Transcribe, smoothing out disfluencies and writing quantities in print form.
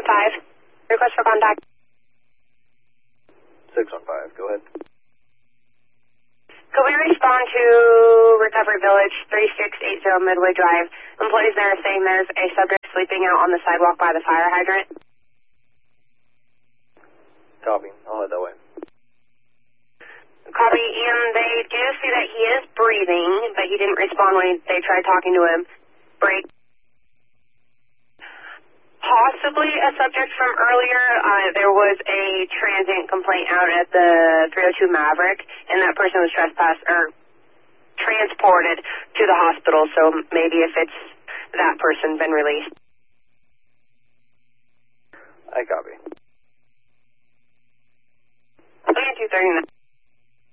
615. Request for contact. 615, go ahead. Could we respond to Recovery Village, 3680 Midway Drive? Employees there are saying there's a subject sleeping out on the sidewalk by the fire hydrant. Copy. I'll head that way. Copy, and they do see that he is breathing, but he didn't respond when they tried talking to him. Break. Possibly a subject from earlier. There was a transient complaint out at the 302 Maverick, and that person was transported to the hospital, so maybe if it's that person, been released. I copy. 239.